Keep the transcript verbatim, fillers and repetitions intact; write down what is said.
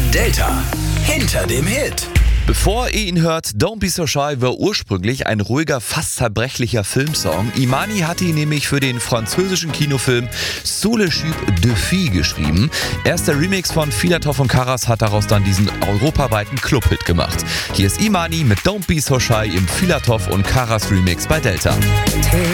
Delta hinter dem Hit. Bevor ihr ihn hört, Don't Be So Shy war ursprünglich ein ruhiger, fast zerbrechlicher Filmsong. Imani hatte ihn nämlich für den französischen Kinofilm Sous le Jupe de Fille geschrieben. Erst der Remix von Filatov und Karas hat daraus dann diesen europaweiten Clubhit gemacht. Hier ist Imani mit Don't Be So Shy im Filatov und Karas Remix bei Delta.